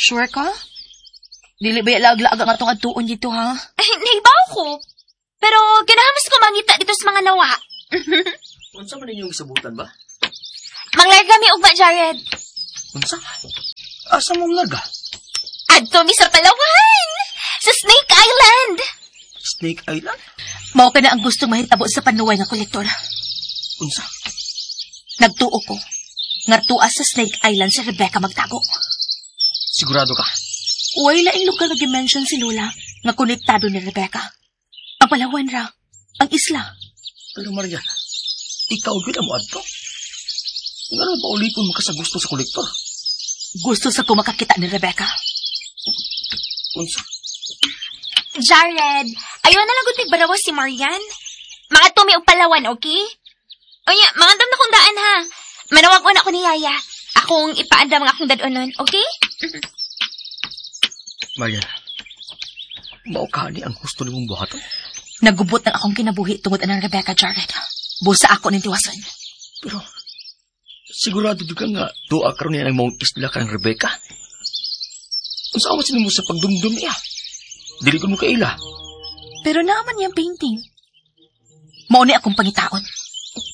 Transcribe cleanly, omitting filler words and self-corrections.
Sure ka? Dili ba lag-lag ang atong atuon dito, ha? Ay, naibaw ko. Pero ganahamas ko mangita dito sa mga nawa. Unsa man inyong isabutan ba? Manglarga mi ugma, Jared. Unsa? Asa mong laga? Adto mi sa Palawan! Sa Snake Island! Snake Island? Mao ka na ang gustong mahitabo sa panuway nga kolektor. Unsa? Nagtuo ko. Ngartua sa Snake Island si Rebecca magtago. Sigurado ka? Uway laing lugar na dimension si Lola nga konektado ni Rebecca. Ang Palawan ra, ang isla. Pero Maria, ikaw yun ang muadto. Nga rin paulipon mo ka sa gusto sa kolektor. Gusto sa ko makakita ni Rebecca. Unsa? Jared, ayaw na lang gutig barawas si Marian. Mga tumi og Palawan, okay? O ya, mga dam na kong daan ha. Manawag na ko ni Yaya. Akong ipaandam ang akong dadonon, okay? Maria, maukani ang gusto ni mong buhaton. Nagubot ng akong kinabuhi tungod anang Rebecca, Jared. Busa ako ng tiwasan. Pero, sigurado ka nga, doa karon niya ng mong isla ka ng Rebecca. Unsa awas mo sa pagdumdum niya? Dili ko mo kaila. Pero naaman niyang painting. Mauni akong pangitaon.